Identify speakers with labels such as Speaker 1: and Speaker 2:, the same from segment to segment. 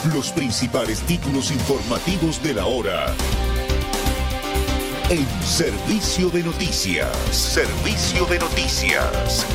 Speaker 1: Los principales títulos informativos de la hora. En Servicio de Noticias. Servicio de Noticias.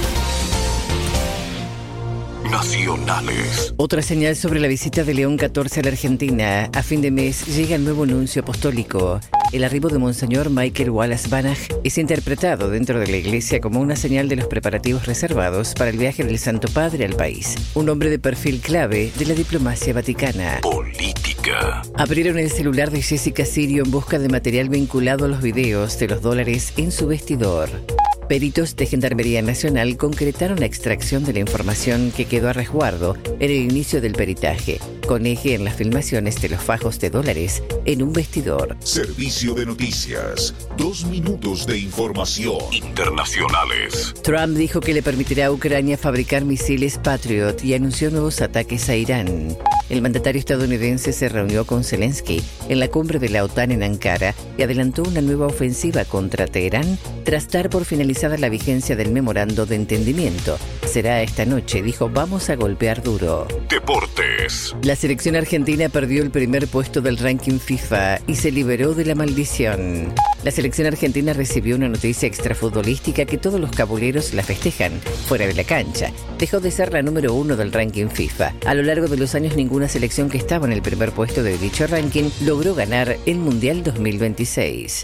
Speaker 1: Nacionales.
Speaker 2: Otra señal sobre la visita de León XIV a la Argentina. A fin de mes llega el nuevo nuncio apostólico. El arribo de Monseñor Michael Wallace Banach es interpretado dentro de la Iglesia como una señal de los preparativos reservados para el viaje del Santo Padre al país. Un hombre de perfil clave de la diplomacia vaticana.
Speaker 1: Política.
Speaker 2: Abrieron el celular de Jessica Sirio en busca de material vinculado a los videos de los dólares en su vestidor. Peritos de Gendarmería Nacional concretaron la extracción de la información que quedó a resguardo en el inicio del peritaje, con eje en las filmaciones de los fajos de dólares en un vestidor.
Speaker 1: Servicio de Noticias. 2 minutos de información. Internacionales.
Speaker 2: Trump dijo que le permitirá a Ucrania fabricar misiles Patriot y anunció nuevos ataques a Irán. El mandatario estadounidense se reunió con Zelensky en la cumbre de la OTAN en Ankara y adelantó una nueva ofensiva contra Teherán tras dar por finalizada la vigencia del memorando de entendimiento. Será esta noche, dijo, vamos a golpear duro.
Speaker 1: Deportes.
Speaker 2: La selección argentina perdió el primer puesto del ranking FIFA y se liberó de la maldición. La selección argentina recibió una noticia extrafutbolística que todos los cabuleros la festejan, fuera de la cancha. Dejó de ser la número 1 del ranking FIFA. A lo largo de los años, ninguna selección que estaba en el primer puesto de dicho ranking logró ganar el Mundial 2026.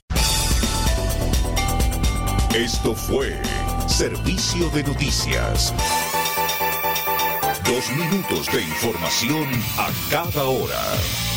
Speaker 1: Esto fue Servicio de Noticias. 2 minutos de información a cada hora.